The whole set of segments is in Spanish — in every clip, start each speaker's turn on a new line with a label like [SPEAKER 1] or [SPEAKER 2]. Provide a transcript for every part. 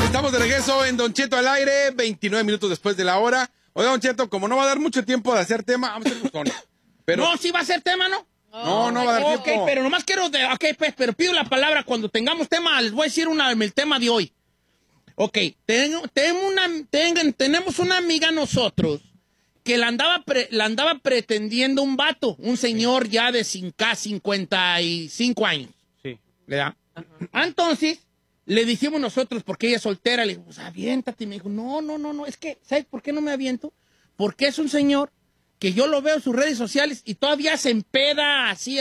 [SPEAKER 1] Estamos de regreso en Don Cheto al aire, 29 minutos después de la hora. Oiga, Don Cheto, como no va a dar mucho tiempo de hacer tema, vamos a hacer buzón. Pero...
[SPEAKER 2] No, sí va a ser tema, ¿no?
[SPEAKER 1] No va a dar tiempo.
[SPEAKER 2] Ok, pero nomás quiero... pues, pero pido la palabra cuando tengamos tema. Les voy a decir el tema de hoy. Ok, tenemos una amiga nosotros que la andaba pretendiendo un vato, un señor ya de 55 años.
[SPEAKER 3] Sí.
[SPEAKER 2] ¿Verdad? Entonces, le dijimos nosotros, porque ella es soltera, le dijimos, aviéntate. Y me dijo, no, es que, ¿sabes por qué no me aviento? Porque es un señor que yo lo veo en sus redes sociales y todavía se empeda así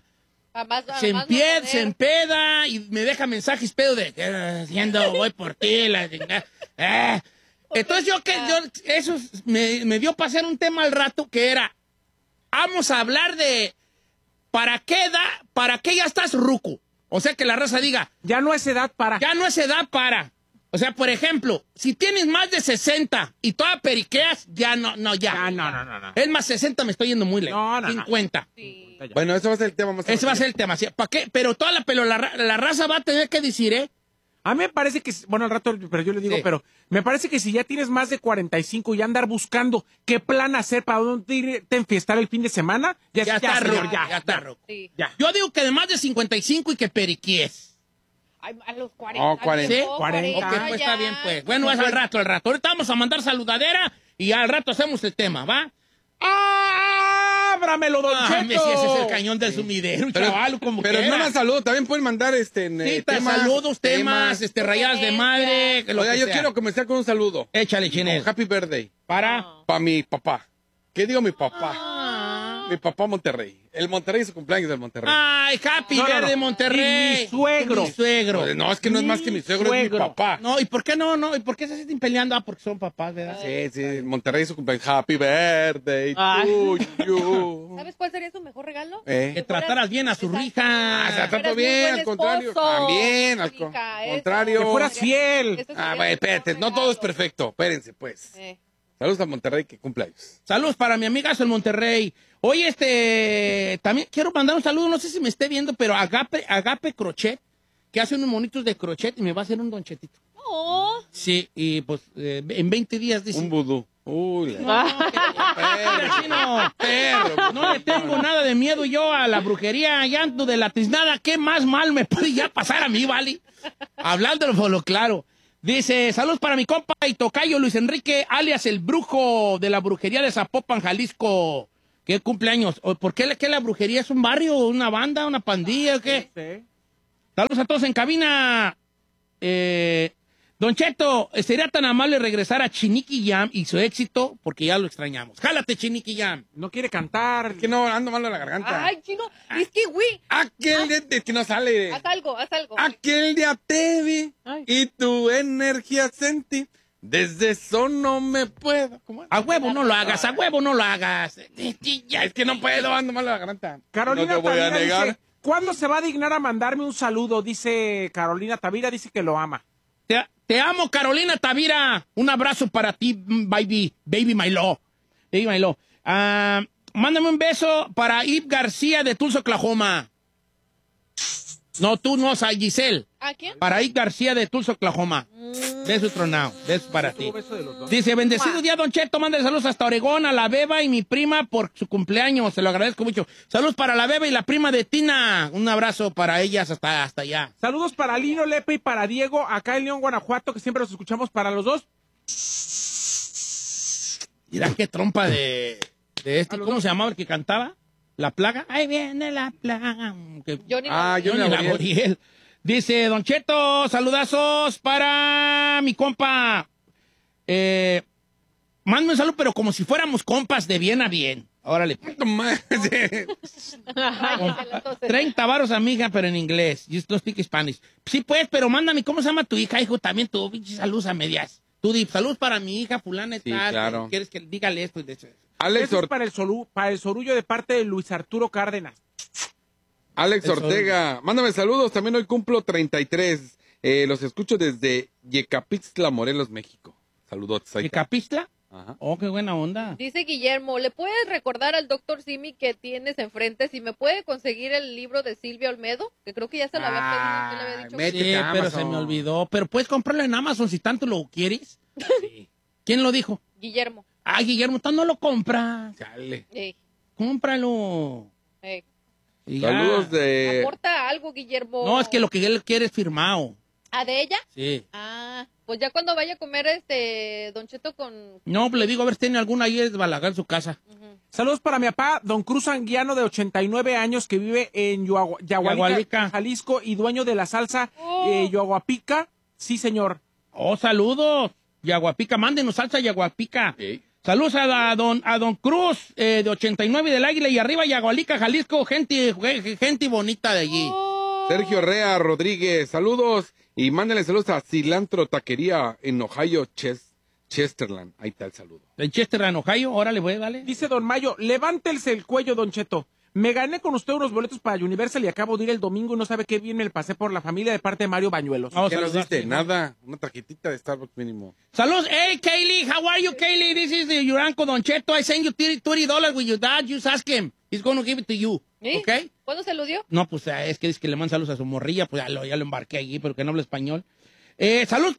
[SPEAKER 2] se empeda y me deja mensajes pedo de diciendo voy por ti, la chingada. Entonces eso me dio para hacer un tema al rato que era, vamos a hablar de para qué ya estás ruco. O sea, que la raza diga,
[SPEAKER 3] ya no es edad para.
[SPEAKER 2] Ya no es edad para. O sea, por ejemplo, si tienes más de 60 y toda periqueas, ya no.
[SPEAKER 3] No.
[SPEAKER 2] Es más, 60 me estoy yendo muy lejos.
[SPEAKER 3] No.
[SPEAKER 2] 50.
[SPEAKER 4] Sí.
[SPEAKER 1] Bueno, eso va a ser el tema más.
[SPEAKER 2] Ese va a ser el tema. ¿Sí? ¿Para qué? Pero la raza va a tener que decir, ¿eh?
[SPEAKER 3] A mí me parece que, bueno, al rato, pero yo le digo,
[SPEAKER 2] Sí.
[SPEAKER 3] pero me parece que si ya tienes más de 45 y andar buscando qué plan hacer para dónde irte a enfiestar el fin de semana, ya
[SPEAKER 2] está
[SPEAKER 3] señor,
[SPEAKER 2] ruco. Ya está ruco.
[SPEAKER 4] Sí.
[SPEAKER 3] Ya.
[SPEAKER 2] Yo digo que de más de 55 y que periquies.
[SPEAKER 4] Ay, a los 40.
[SPEAKER 1] Oh, 40.
[SPEAKER 2] ¿Sí?
[SPEAKER 3] 40.
[SPEAKER 2] Ok, pues está bien, pues. Bueno, es al rato. Ahorita vamos a mandar saludadera y al rato hacemos el tema, ¿va?
[SPEAKER 3] ¡Ábramelo, don Cheto!
[SPEAKER 2] Sí, ese es el cañón del sumidero, chaval, como
[SPEAKER 1] Pero
[SPEAKER 2] quiera.
[SPEAKER 1] no más saludos, también pueden mandar
[SPEAKER 2] saludos, temas, rayadas de madre. Lo
[SPEAKER 1] Oiga,
[SPEAKER 2] que
[SPEAKER 1] yo
[SPEAKER 2] sea.
[SPEAKER 1] quiero comenzar con un saludo.
[SPEAKER 2] Échale, Chinel.
[SPEAKER 1] Happy birthday.
[SPEAKER 2] Para.
[SPEAKER 1] Para mi papá. ¿Qué digo mi papá? Mi papá Monterrey. El Monterrey es su cumpleaños del Monterrey.
[SPEAKER 2] Ay, Happy
[SPEAKER 3] No,
[SPEAKER 2] Verde
[SPEAKER 3] no.
[SPEAKER 2] Monterrey.
[SPEAKER 3] Y mi suegro.
[SPEAKER 2] Mi suegro.
[SPEAKER 1] No, es que no es más que mi suegro, es mi
[SPEAKER 3] suegro.
[SPEAKER 1] papá.
[SPEAKER 2] No, ¿y por qué no? ¿Y por qué se están peleando? Porque son papás, ¿verdad?
[SPEAKER 1] Sí, Monterrey es su cumpleaños. Happy birthday
[SPEAKER 3] Ay.
[SPEAKER 1] to you.
[SPEAKER 4] ¿Sabes cuál sería su mejor regalo?
[SPEAKER 2] Que trataras bien a su
[SPEAKER 4] Exacto.
[SPEAKER 2] hija.
[SPEAKER 1] Se la trato
[SPEAKER 4] Eres muy
[SPEAKER 1] bien,
[SPEAKER 4] buen
[SPEAKER 1] al contrario.
[SPEAKER 4] esposo.
[SPEAKER 1] También, al
[SPEAKER 4] Hija, eso.
[SPEAKER 1] contrario.
[SPEAKER 3] Que fueras fiel.
[SPEAKER 4] Esto
[SPEAKER 1] Ah,
[SPEAKER 4] sería
[SPEAKER 1] bueno,
[SPEAKER 4] su
[SPEAKER 1] espérate,
[SPEAKER 4] mejor
[SPEAKER 1] no todo es
[SPEAKER 4] regalo.
[SPEAKER 1] perfecto. Espérense, pues.
[SPEAKER 4] Eh.
[SPEAKER 1] Saludos a Monterrey, que cumpleaños.
[SPEAKER 2] Saludos para mi amigazo en Monterrey. Oye, también quiero mandar un saludo, no sé si me esté viendo, pero Agape Crochet, que hace unos monitos de crochet y me va a hacer un donchetito.
[SPEAKER 4] Oh.
[SPEAKER 2] Sí, y pues en 20 días dice...
[SPEAKER 1] Un vudú. Uy,
[SPEAKER 2] No le tengo nada de miedo yo a la brujería, llanto de la tiznada. ¿Qué más mal me puede ya pasar a mí, vale? Hablándolo por lo claro. Dice, saludos para mi compa y tocayo Luis Enrique, alias el brujo de la brujería de Zapopan, Jalisco. ¿Qué cumpleaños? ¿Por qué la brujería es un barrio, una banda, una pandilla o qué?
[SPEAKER 3] Sí.
[SPEAKER 2] Saludos a todos en cabina. Don Cheto, ¿sería tan amable regresar a Chiniqui Jam y su éxito? Porque ya lo extrañamos. ¡Jálate, Chiniqui Jam!
[SPEAKER 3] No quiere cantar.
[SPEAKER 1] Es que no, ando mal de la garganta.
[SPEAKER 4] Ay, chino, es que, güey,
[SPEAKER 1] Aquel día que no sale.
[SPEAKER 4] haz algo.
[SPEAKER 1] Aquel día te vi
[SPEAKER 3] Ay.
[SPEAKER 1] y tu energía sentí. Desde eso no me puedo. ¿Cómo es?
[SPEAKER 2] A huevo no lo hagas, a huevo no lo hagas.
[SPEAKER 1] Ya, es que no puedo, ando mal de la garganta.
[SPEAKER 3] Carolina
[SPEAKER 1] no te voy a
[SPEAKER 3] Tavira
[SPEAKER 1] negar.
[SPEAKER 3] dice, ¿cuándo se va a dignar a mandarme un saludo? Dice Carolina Tavira, dice que lo ama.
[SPEAKER 2] Te amo, Carolina Tavira. Un abrazo para ti, baby my love. Baby my love. Mándame un beso para Ib García de Tulsa, Oklahoma. No, tú no, Giselle.
[SPEAKER 4] ¿A quién?
[SPEAKER 2] Para Ib García de Tulsa, Oklahoma. Beso tronado. Beso para ti.
[SPEAKER 3] Tuvo beso de los dos.
[SPEAKER 2] Dice, bendecido día, Don Cheto, mándale saludos hasta Oregón, a la Beba y mi prima por su cumpleaños, se lo agradezco mucho. Saludos para la Beba y la prima de Tina, un abrazo para ellas hasta allá.
[SPEAKER 3] Saludos para Lino Lepe y para Diego, acá en León, Guanajuato, que siempre los escuchamos para los dos.
[SPEAKER 2] Mira qué trompa de este,
[SPEAKER 3] A los
[SPEAKER 2] ¿cómo
[SPEAKER 3] dos.
[SPEAKER 2] se llamaba el que cantaba? ¿La plaga? Ahí viene la plaga.
[SPEAKER 4] Johnny
[SPEAKER 1] Johnny
[SPEAKER 2] Johnny
[SPEAKER 1] Laboriel.
[SPEAKER 2] Laboriel. Dice, Don Cheto, saludazos para mi compa. Mándame un saludo, pero como si fuéramos compas de bien a bien. Órale.
[SPEAKER 1] Toma, sí.
[SPEAKER 2] 30 varos, amiga, pero en inglés. You don't speak Spanish. Sí, pues, pero mándame, ¿cómo se llama tu hija, hijo? También tú, pinche saludos a medias. Tú di, saludos para mi hija, fulana y
[SPEAKER 1] Sí,
[SPEAKER 2] tal.
[SPEAKER 1] claro.
[SPEAKER 2] ¿Quieres que dígale esto? Y de eso?
[SPEAKER 1] Alex,
[SPEAKER 3] Eso es para el sorullo de parte de Luis Arturo Cárdenas.
[SPEAKER 1] Alex
[SPEAKER 2] El
[SPEAKER 1] Ortega, mándame saludos. También hoy cumplo 33. Los escucho desde Yecapixtla, Morelos, México. Saludos.
[SPEAKER 2] ¿De Capistla?
[SPEAKER 5] Ajá.
[SPEAKER 2] Oh, qué buena onda.
[SPEAKER 4] Dice Guillermo, ¿le puedes recordar al doctor Simi que tienes enfrente si me puede conseguir el libro de Silvia Olmedo? Que creo que ya se lo había pedido, ¿qué le había dicho?
[SPEAKER 1] métete
[SPEAKER 2] Sí,
[SPEAKER 1] a
[SPEAKER 2] pero
[SPEAKER 1] Amazon.
[SPEAKER 2] se me olvidó. Pero puedes comprarlo en Amazon si tanto lo quieres.
[SPEAKER 1] Sí.
[SPEAKER 2] ¿Quién lo dijo?
[SPEAKER 4] Guillermo.
[SPEAKER 2] Ay, Guillermo, tú no lo compras.
[SPEAKER 1] Chale.
[SPEAKER 2] Cómpralo. Y ya.
[SPEAKER 5] Saludos de...
[SPEAKER 4] Aporta algo, Guillermo.
[SPEAKER 2] No, es que lo que él quiere es firmado.
[SPEAKER 4] ¿Ah, de ella?
[SPEAKER 2] Sí.
[SPEAKER 4] Ah, pues ya cuando vaya a comer Don Cheto con...
[SPEAKER 2] No, le digo a ver si tiene alguna ahí de Balagar en su casa.
[SPEAKER 4] Ujú.
[SPEAKER 3] Saludos para mi papá, don Cruz Anguiano, de 89 años, que vive en
[SPEAKER 2] Yagualica.
[SPEAKER 3] Yagualica, Jalisco, y dueño de la salsa Yaguapica. Sí, señor.
[SPEAKER 2] Oh, saludos. Yaguapica, mándenos salsa Yaguapica.
[SPEAKER 1] Sí.
[SPEAKER 2] Saludos a don Cruz, de 89 del Águila y arriba, Yagualica, Jalisco, gente bonita de allí.
[SPEAKER 5] Sergio Rea Rodríguez, saludos. Y mándenle saludos a Cilantro Taquería en Ohio, Chesterland. Ahí está el saludo.
[SPEAKER 2] En Chesterland, Ohio, órale, voy, dale.
[SPEAKER 3] Dice don Mayo, levántese el cuello, don Cheto. Me gané con usted unos boletos para Universal y acabo de ir el domingo y no sabe qué bien me pasé por la familia de parte de Mario Bañuelos.
[SPEAKER 2] Vamos
[SPEAKER 1] ¿Qué
[SPEAKER 2] a
[SPEAKER 1] nos
[SPEAKER 2] saludar,
[SPEAKER 1] diste?
[SPEAKER 2] sí,
[SPEAKER 1] Nada. Una tarjetita de Starbucks mínimo.
[SPEAKER 2] Saludos. Hey, Kaylee, how are you, Kaylee? This is the Yuranco Don Cheto. I send you $30 with your dad. Just ask him. He's going to give it to you.
[SPEAKER 4] ¿Sí?
[SPEAKER 2] ¿Ok?
[SPEAKER 4] ¿Cuándo se lo dio?
[SPEAKER 2] No, pues es que dice que le manda saludos a su morrilla. Pues ya lo embarqué allí, pero que no habla español. Saludos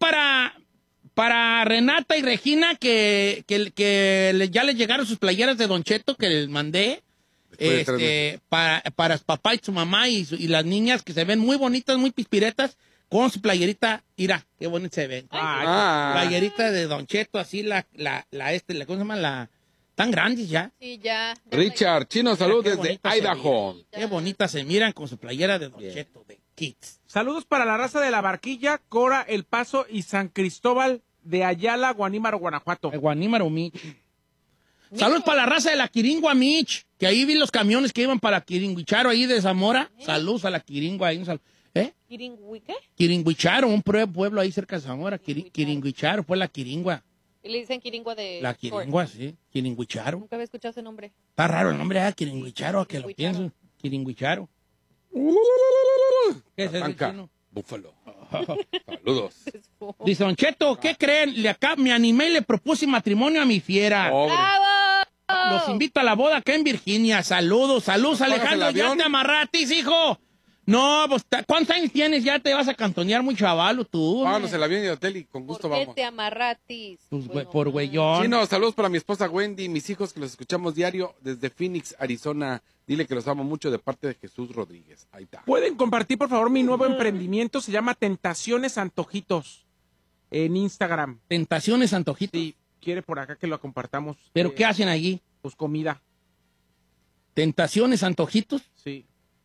[SPEAKER 2] para Renata y Regina, que ya les llegaron sus playeras de Don Cheto que les mandé.
[SPEAKER 5] Después de 3 meses.
[SPEAKER 2] Para su papá y su mamá y las niñas que se ven muy bonitas, muy pispiretas, con su playerita. Mira, qué bonita se ven. Playerita de Don Cheto, así ¿cómo se llama? Tan grandes ya.
[SPEAKER 4] Sí, ya.
[SPEAKER 5] Richard Chino, saludos
[SPEAKER 2] Qué
[SPEAKER 5] desde
[SPEAKER 2] bonita se
[SPEAKER 5] Idaho.
[SPEAKER 2] miran. Qué bonitas se miran con su playera de Don Cheto, de Kids.
[SPEAKER 3] Saludos para la raza de La Barquilla, Cora, El Paso y San Cristóbal de Ayala, Guanímaro, Guanajuato.
[SPEAKER 2] Guanímaro, Mich. Saludos para la raza de la Quiringua, Mich, que ahí vi los camiones que iban para Quiringuicharo, ahí de Zamora. Saludos a la Quiringua. Ahí,
[SPEAKER 4] ¿Quiringüí qué?
[SPEAKER 2] Quiringuicharo, un pueblo ahí cerca de Zamora. Quiringuicharo, pues la Quiringua.
[SPEAKER 4] Y le dicen Quiringua de...
[SPEAKER 2] La Quiringua, sí. Quiringuicharo.
[SPEAKER 4] Nunca había escuchado ese nombre.
[SPEAKER 2] Está raro el nombre, Quiringuicharo, que lo pienso. Quiringuicharo. ¿Qué es eso,
[SPEAKER 5] Tatanka,
[SPEAKER 2] chino?
[SPEAKER 5] Búfalo. Saludos.
[SPEAKER 2] Dice Don Cheto, ¿qué creen? Me animé y le propuse matrimonio a mi fiera.
[SPEAKER 5] Pobre.
[SPEAKER 4] ¡Bravo!
[SPEAKER 2] Los invito a la boda acá en Virginia. Saludos,
[SPEAKER 5] ¿Pagas
[SPEAKER 2] Alejandro.
[SPEAKER 5] el
[SPEAKER 2] Ya
[SPEAKER 5] avión?
[SPEAKER 2] te amarratis, hijo. No, pues, ¿cuántos años tienes? Ya te vas a cantonear muy chavalo tú.
[SPEAKER 5] Vámonos el avión y el hotel y con gusto
[SPEAKER 4] ¿Por qué
[SPEAKER 5] vamos.
[SPEAKER 4] te amarratis?
[SPEAKER 2] Pues,
[SPEAKER 4] Bueno,
[SPEAKER 2] por güeyón.
[SPEAKER 5] Chino, saludos para mi esposa Wendy y mis hijos que los escuchamos diario desde Phoenix, Arizona. Dile que los amo mucho de parte de Jesús Rodríguez. Ahí está.
[SPEAKER 3] ¿Pueden compartir, por favor, mi nuevo emprendimiento? Se llama Tentaciones Antojitos en Instagram.
[SPEAKER 2] Tentaciones Antojitos.
[SPEAKER 3] Si quiere por acá que lo compartamos.
[SPEAKER 2] ¿Pero qué hacen allí?
[SPEAKER 3] Pues comida,
[SPEAKER 2] Tentaciones Antojitos.
[SPEAKER 3] sí.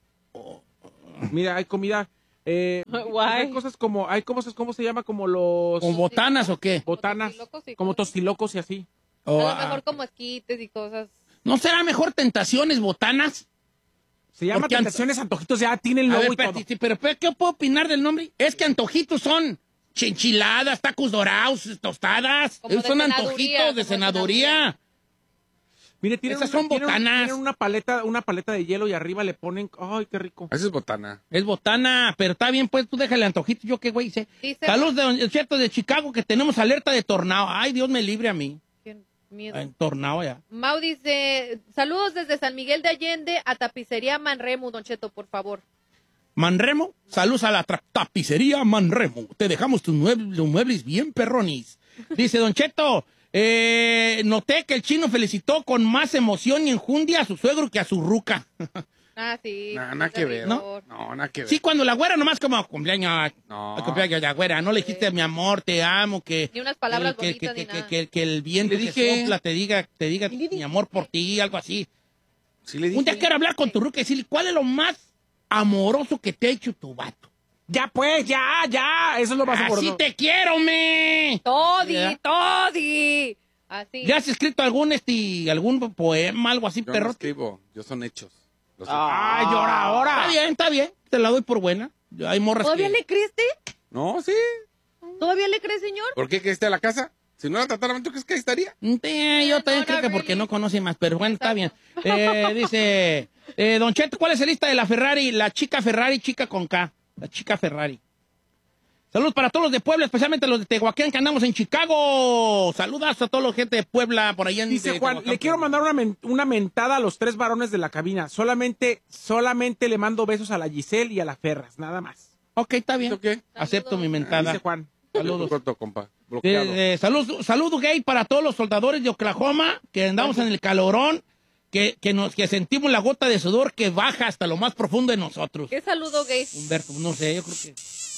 [SPEAKER 3] Mira, hay comida.
[SPEAKER 4] Guay.
[SPEAKER 3] Hay cosas como, ¿cómo se llama? Como los
[SPEAKER 2] ¿Con botanas o qué?
[SPEAKER 3] botanas,
[SPEAKER 4] tostilocos y
[SPEAKER 3] como
[SPEAKER 4] cosas.
[SPEAKER 3] tostilocos y así.
[SPEAKER 2] O,
[SPEAKER 4] A lo mejor como esquites y cosas.
[SPEAKER 2] ¿No será mejor Tentaciones Botanas?
[SPEAKER 3] Se llama
[SPEAKER 2] Porque
[SPEAKER 3] Tentaciones Antojitos, ya tiene el
[SPEAKER 2] A ver,
[SPEAKER 3] logo y todo.
[SPEAKER 2] espérate, sí, pero ¿qué puedo opinar del nombre? Es que antojitos son chinchiladas, tacos dorados, tostadas.
[SPEAKER 4] Como de
[SPEAKER 2] Son
[SPEAKER 4] senaduría,
[SPEAKER 2] antojitos de
[SPEAKER 4] como de
[SPEAKER 2] senaduría.
[SPEAKER 3] Mire, tienen
[SPEAKER 2] Esas son botanas.
[SPEAKER 3] tienen una paleta de hielo y arriba le ponen, ay, qué rico.
[SPEAKER 5] Eso es botana.
[SPEAKER 2] Es botana, pero está bien, pues tú déjale antojito. Yo qué güey sé.
[SPEAKER 4] Dice-
[SPEAKER 2] Saludos de Don Cheto de Chicago, que tenemos alerta de tornado. Ay, Dios me libre a mí.
[SPEAKER 4] Qué miedo.
[SPEAKER 2] En tornado ya.
[SPEAKER 4] Mau dice, saludos desde San Miguel de Allende a Tapicería Manremo, Don Cheto, por favor.
[SPEAKER 2] Manremo, saludos a la tapicería Manremo. Te dejamos tus muebles bien perronis. Dice Don Cheto, noté que el chino felicitó con más emoción y enjundia a su suegro que a su ruca.
[SPEAKER 4] Ah, sí.
[SPEAKER 5] Nada que ver.
[SPEAKER 2] ¿No?
[SPEAKER 5] No, nada que ver.
[SPEAKER 2] Sí, cuando la güera nomás como cumpleaños,
[SPEAKER 5] No.
[SPEAKER 2] cumpleaños de la güera, no le dijiste mi amor, te amo, que
[SPEAKER 4] Ni unas palabras
[SPEAKER 2] que,
[SPEAKER 4] bonitas ni nada.
[SPEAKER 2] que el viento
[SPEAKER 5] Le
[SPEAKER 2] que
[SPEAKER 5] dije-
[SPEAKER 2] sopla te diga mi amor por ti, algo así.
[SPEAKER 5] Sí le dije.
[SPEAKER 2] Un día quiero hablar con tu ruca y decirle, ¿cuál es lo más amoroso que te ha hecho tu vato?
[SPEAKER 3] Ya pues, ya, eso es lo más
[SPEAKER 2] Así
[SPEAKER 3] amoroso.
[SPEAKER 2] te quiero, me.
[SPEAKER 4] Todi,
[SPEAKER 2] ¿Ya?
[SPEAKER 4] Todi. Así.
[SPEAKER 2] ¿Ya has escrito algún poema, algo así,
[SPEAKER 5] Yo no
[SPEAKER 2] perro?
[SPEAKER 5] escribo, yo son hechos. Los
[SPEAKER 3] Ay, ahora.
[SPEAKER 2] Está bien, te la doy por buena. Hay morras
[SPEAKER 4] ¿Todavía
[SPEAKER 2] que...
[SPEAKER 4] le crees?
[SPEAKER 5] No, sí.
[SPEAKER 4] ¿Todavía le crees, señor?
[SPEAKER 5] ¿Por qué que esté a la casa? Si no la tratara, ¿tú crees que ahí estaría?
[SPEAKER 2] Yo también
[SPEAKER 4] No,
[SPEAKER 2] creo
[SPEAKER 4] no,
[SPEAKER 2] que porque
[SPEAKER 4] really.
[SPEAKER 2] no conoce más, pero bueno, está bien. Dice, Don Cheto, ¿cuál es el lista de la Ferrari? La chica Ferrari, chica con K. La chica Ferrari. Saludos para todos los de Puebla, especialmente los de Tehuacán, que andamos en Chicago. Saludos a toda la gente de Puebla, por allá en
[SPEAKER 3] Dice Juan,
[SPEAKER 2] Tehuacán,
[SPEAKER 3] le quiero mandar una mentada a los 3 varones de la cabina. Solamente le mando besos a la Giselle y a la Ferras, nada más.
[SPEAKER 2] Ok, está bien.
[SPEAKER 1] ¿Eso qué?
[SPEAKER 2] Acepto mi mentada.
[SPEAKER 3] Dice Juan.
[SPEAKER 2] Saludos.
[SPEAKER 5] Corto, compa. Bloqueado.
[SPEAKER 2] Saludos gay para todos los soldadores de Oklahoma, que andamos en el calorón, que sentimos la gota de sudor que baja hasta lo más profundo de nosotros.
[SPEAKER 4] ¿Qué saludo gay?
[SPEAKER 2] Humberto, no sé, yo creo que...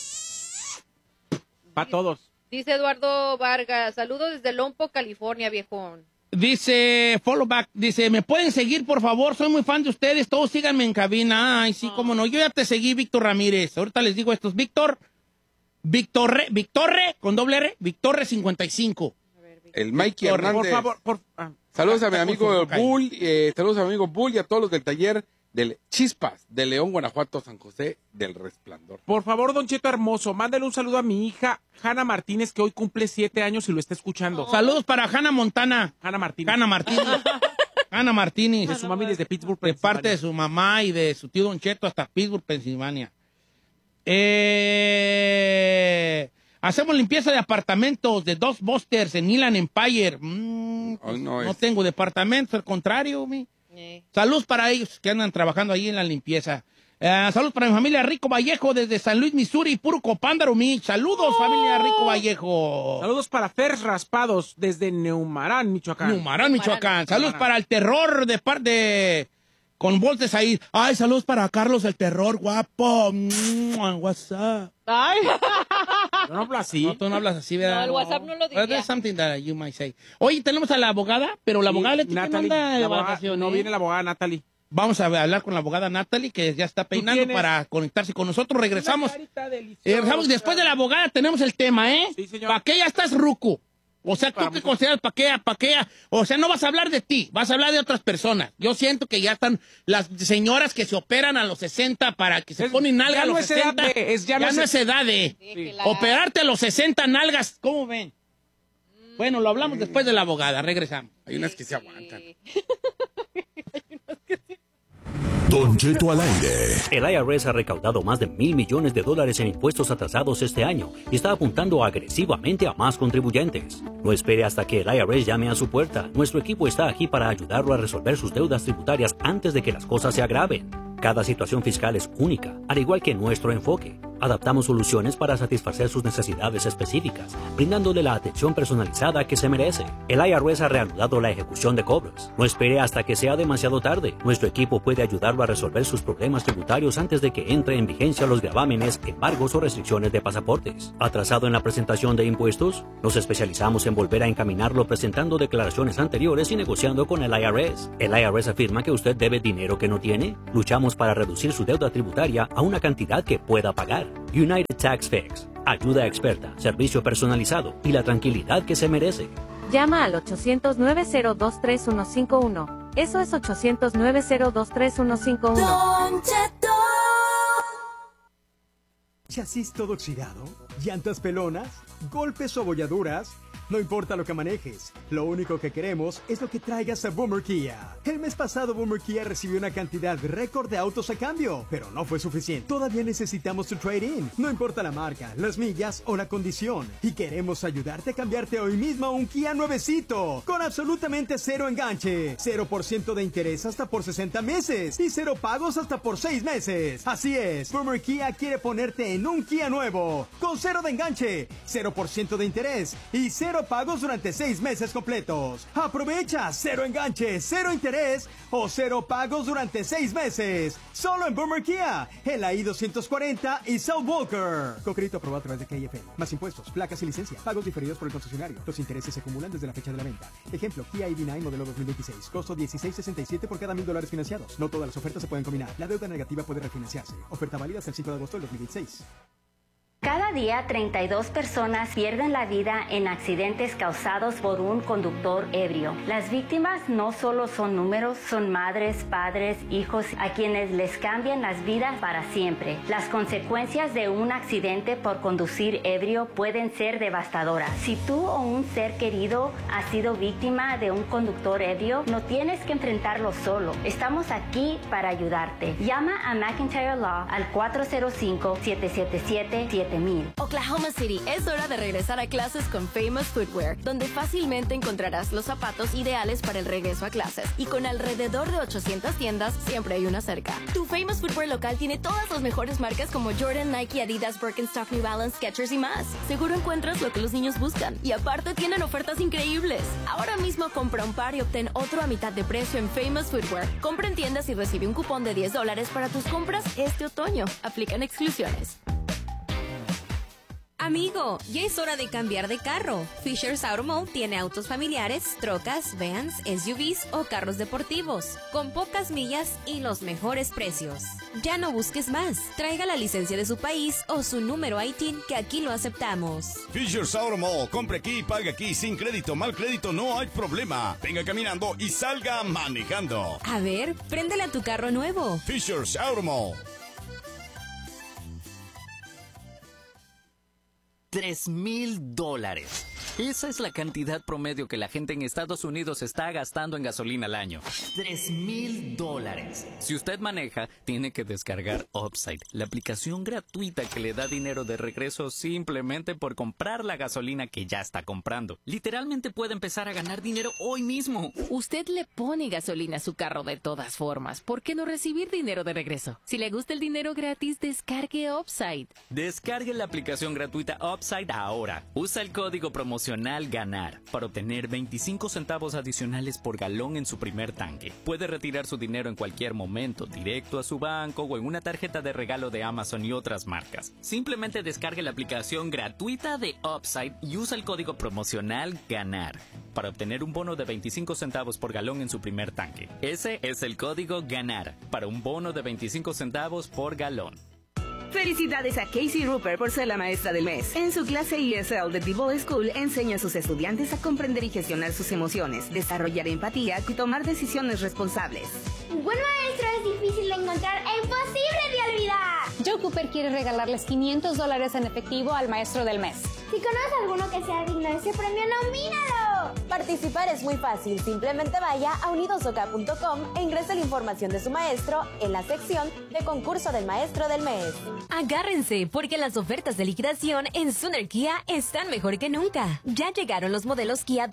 [SPEAKER 3] Para todos.
[SPEAKER 4] Dice Eduardo Vargas, saludos desde Lompo, California, viejón.
[SPEAKER 2] Dice, followback, dice, ¿me pueden seguir, por favor? Soy muy fan de ustedes, todos síganme en cabina. Ay, sí, cómo no. Yo ya te seguí, Víctor Ramírez. Ahorita les digo estos. Victorre, con doble R, Victorre 55.
[SPEAKER 5] El Mikey
[SPEAKER 2] Por
[SPEAKER 5] Hernández.
[SPEAKER 3] Por favor,
[SPEAKER 5] Saludos a mi
[SPEAKER 2] Está
[SPEAKER 5] amigo
[SPEAKER 2] con su
[SPEAKER 5] Bull, saludos a mi amigo Bull y a todos los del taller del Chispas, de León, Guanajuato, San José del Resplandor.
[SPEAKER 3] por favor, Don Cheto hermoso, mándale un saludo a mi hija Hanna Martínez, que hoy cumple 7 años y lo está escuchando.
[SPEAKER 2] Saludos para Hannah Montana.
[SPEAKER 3] Hanna Martínez.
[SPEAKER 2] Hannah Martínez. Hannah Martínez.
[SPEAKER 3] De su mami desde Pittsburgh,
[SPEAKER 2] De parte de
[SPEAKER 3] Pensilvania.
[SPEAKER 2] su mamá y de su tío Don Cheto hasta Pittsburgh, Pensilvania. Hacemos limpieza de apartamentos de Dos Busters en Inland Empire.
[SPEAKER 5] Ay,
[SPEAKER 2] No tengo departamento, al contrario. Saludos para ellos que andan trabajando ahí en la limpieza. Saludos para mi familia Rico Vallejo desde San Luis, Missouri, puro Copándaro, mi. Saludos, familia Rico Vallejo.
[SPEAKER 3] Saludos para Fers Raspados desde Neumarán, Michoacán.
[SPEAKER 2] Numarán, Michoacán. Saludos para el terror de parte con Voltes ahí. Ay, saludos para Carlos el terror, guapo. What's up?
[SPEAKER 4] Ay,
[SPEAKER 3] Yo no hablo así.
[SPEAKER 2] No, tú no hablas así, ¿verdad?
[SPEAKER 4] No, el WhatsApp no lo diría.
[SPEAKER 2] There's something that you might say. Oye, tenemos a la abogada, pero la abogada le tiene que
[SPEAKER 3] Natalie,
[SPEAKER 2] mandar de
[SPEAKER 3] la abogada-
[SPEAKER 2] vacaciones.
[SPEAKER 3] no viene la abogada Natalie.
[SPEAKER 2] Vamos a hablar con la abogada Natalie, que ya está peinando
[SPEAKER 3] tienes?
[SPEAKER 2] para conectarse con nosotros. Regresamos.
[SPEAKER 3] Una carita deliciosa.
[SPEAKER 2] Regresamos. Después de la abogada tenemos el tema, ¿eh?
[SPEAKER 3] Sí, señor.
[SPEAKER 2] ¿Para qué ya estás ruco? O sea, ¿tú
[SPEAKER 3] Para
[SPEAKER 2] qué
[SPEAKER 3] muchos.
[SPEAKER 2] consideras para qué? O sea, no vas a hablar de ti, vas a hablar de otras personas. Yo siento que ya están las señoras que se operan a los 60 para que se ponen nalga
[SPEAKER 3] ya
[SPEAKER 2] a los
[SPEAKER 3] no es
[SPEAKER 2] 60.
[SPEAKER 3] edad de- ya no
[SPEAKER 2] no
[SPEAKER 3] es-
[SPEAKER 2] es edad de
[SPEAKER 4] Déjela.
[SPEAKER 2] operarte a los 60 nalgas. ¿Cómo ven? Bueno, lo hablamos después de la abogada. Regresamos.
[SPEAKER 5] Hay unas que se aguantan.
[SPEAKER 6] Don Cheto al aire.
[SPEAKER 7] El IRS ha recaudado más de $1,000 millones en impuestos atrasados este año y está apuntando agresivamente a más contribuyentes. No espere hasta que el IRS llame a su puerta. Nuestro equipo está aquí para ayudarlo a resolver sus deudas tributarias antes de que las cosas se agraven. Cada situación fiscal es única, al igual que nuestro enfoque. Adaptamos soluciones para satisfacer sus necesidades específicas, brindándole la atención personalizada que se merece. El IRS ha reanudado la ejecución de cobros. No espere hasta que sea demasiado tarde. Nuestro equipo puede ayudarlo a resolver sus problemas tributarios antes de que entre en vigencia los gravámenes, embargos o restricciones de pasaportes. ¿Atrasado en la presentación de impuestos? Nos especializamos en volver a encaminarlo presentando declaraciones anteriores y negociando con el IRS. ¿El IRS afirma que usted debe dinero que no tiene? Luchamos para reducir su deuda tributaria a una cantidad que pueda pagar. United Tax Fix. Ayuda experta, servicio personalizado y la tranquilidad que se merece.
[SPEAKER 8] Llama al 800-902-3151. Eso es 800-902-3151.
[SPEAKER 9] Don Cheto.
[SPEAKER 10] ¿Chasis todo oxidado? ¿Llantas pelonas? ¿Golpes o abolladuras? No importa lo que manejes, lo único que queremos es lo que traigas a Boomer Kia. El mes pasado Boomer Kia recibió una cantidad récord de autos a cambio, pero no fue suficiente. Todavía necesitamos tu trade-in, no importa la marca, las millas o la condición. Y queremos ayudarte a cambiarte hoy mismo a un Kia nuevecito, con absolutamente cero enganche, 0% de interés hasta por 60 meses y 0 pagos hasta por 6 meses. Así es, Boomer Kia quiere ponerte en un Kia nuevo, con 0 de enganche, 0% de interés y 0 pagos durante 6 meses completos. Aprovecha 0 enganche, 0 interés o 0 pagos durante 6 meses. Solo en Boomer Kia, en la I-240 y South Walker. Con crédito aprobado a través de KFN. Más impuestos, placas y licencia. Pagos diferidos por el concesionario. Los intereses se acumulan desde la fecha de la venta. Ejemplo, Kia EV9 modelo 2026. Costo $16.67 por cada $1,000 financiados. No todas las ofertas se pueden combinar. La deuda negativa puede refinanciarse. Oferta válida hasta el 5 de agosto del 2016.
[SPEAKER 11] Cada día 32 personas pierden la vida en accidentes causados por un conductor ebrio. Las víctimas no solo son números, son madres, padres, hijos a quienes les cambian las vidas para siempre. Las consecuencias de un accidente por conducir ebrio pueden ser devastadoras. Si tú o un ser querido ha sido víctima de un conductor ebrio, no tienes que enfrentarlo solo. Estamos aquí para ayudarte. Llama a McIntyre Law al 405-777-7000.
[SPEAKER 9] Oklahoma City, es hora de regresar a clases con Famous Footwear, donde fácilmente encontrarás los zapatos ideales para el regreso a clases. Y con alrededor de 800 tiendas, siempre hay una cerca. Tu Famous Footwear local tiene todas las mejores marcas como Jordan, Nike, Adidas, Birkenstock, New Balance, Skechers y más. Seguro encuentras lo que los niños buscan. Y aparte tienen ofertas increíbles. Ahora mismo compra un par y obtén otro a mitad de precio en Famous Footwear. Compra en tiendas y recibe un cupón de $10 para tus compras este otoño. Aplican exclusiones.
[SPEAKER 12] Amigo, ya es hora de cambiar de carro. Fisher's Auto Mall tiene autos familiares, trocas, vans, SUVs o carros deportivos, con pocas millas y los mejores precios. Ya no busques más. Traiga la licencia de su país o su número ITIN, que aquí lo aceptamos.
[SPEAKER 13] Fisher's Auto Mall. Compre aquí y pague aquí. Sin crédito, mal crédito, no hay problema. Venga caminando y salga manejando.
[SPEAKER 12] A ver, préndele a tu carro nuevo.
[SPEAKER 13] Fisher's Auto Mall.
[SPEAKER 14] $3,000. Esa es la cantidad promedio que la gente en Estados Unidos está gastando en gasolina al año. $3,000. Si usted maneja, tiene que descargar Upside, la aplicación gratuita que le da dinero de regreso simplemente por comprar la gasolina que ya está comprando. Literalmente puede empezar a ganar dinero hoy mismo.
[SPEAKER 15] Usted le pone gasolina a su carro de todas formas. ¿Por qué no recibir dinero de regreso? Si le gusta el dinero gratis, descargue Upside.
[SPEAKER 14] Descargue la aplicación gratuita Upside ahora. Usa el código promocional GANAR para obtener 25 centavos adicionales por galón en su primer tanque. Puede retirar su dinero en cualquier momento, directo a su banco o en una tarjeta de regalo de Amazon y otras marcas. Simplemente descargue la aplicación gratuita de Upside y usa el código promocional GANAR para obtener un bono de 25 centavos por galón en su primer tanque. Ese es el código GANAR para un bono de 25 centavos por galón.
[SPEAKER 16] Felicidades a Casey Rupert por ser la maestra del mes. En su clase ESL de The Bold School enseña a sus estudiantes a comprender y gestionar sus emociones, desarrollar empatía y tomar decisiones responsables.
[SPEAKER 17] Un buen maestro es difícil de encontrar e imposible de olvidar.
[SPEAKER 18] Joe Cooper quiere regalarles $500 en efectivo al maestro del mes.
[SPEAKER 17] Si conoces a alguno que sea digno de ese premio, ¡nomínalo!
[SPEAKER 19] Participar es muy fácil. Simplemente vaya a unidosoca.com e ingrese la información de su maestro en la sección de concurso del maestro del mes.
[SPEAKER 12] Agárrense, porque las ofertas de liquidación en Sooner Kia están mejor que nunca. Ya llegaron los modelos Kia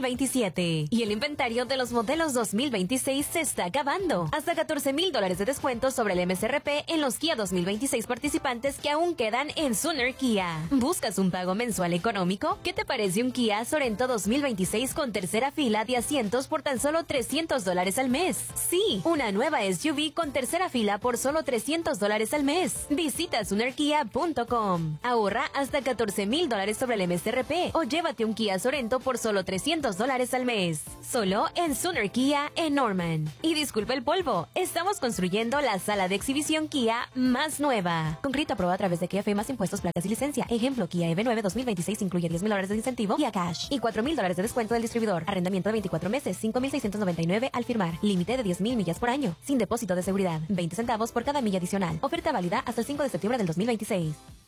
[SPEAKER 12] 2027 y el inventario de los modelos 2026 se está acabando. Hasta $14,000 de descuento sobre el MSRP en los Kia 2026 participantes que aún quedan en Sooner Kia. ¿Buscas un pago mensual económico? ¿Qué te parece un Kia Sorento 2026 con tercera fila de asientos por tan solo $300 al mes? Sí, una nueva SUV con tercera fila por solo $300 al mes. Visita SoonerKia.com. Ahorra hasta $14,000 sobre el MSRP o llévate un Kia Sorento por solo $300 al mes. Solo en Sooner Kia en Norman. Y disculpa el polvo, estamos construyendo la sala de exhibición Kia más nueva. Con crédito aprobado a través de Kia más impuestos, placas y licencia. Ejemplo, Kia EV9 2026 incluye $10,000 de incentivo vía cash y $4,000 de descuento del distribuidor. Arrendamiento de 24 meses, $5,699 al firmar. Límite de 10,000 millas por año. Sin depósito de seguridad. 20 centavos por cada milla adicional. Oferta válida hasta el 5 de septiembre del 2026.